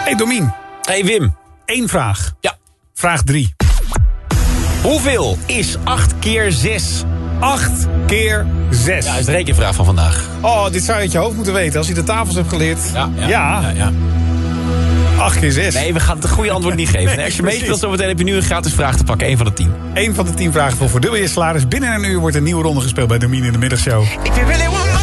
Hey Domien. Hey Wim. 1 vraag. Ja. Vraag 3. Hoeveel is 8 keer 6? 8 keer 6. Ja, is de rekenvraag van vandaag. Oh, dit zou je uit je hoofd moeten weten als je de tafels hebt geleerd. Ja. 8 keer 6. Nee, we gaan het goede antwoord niet geven. Nee, als je meet wil, zometeen heb je nu een gratis vraag te pakken. 1 van de 10. 1 van de 10 vragen voor verdubbel je salaris. Binnen een uur wordt een nieuwe ronde gespeeld bij Domien in de middagshow.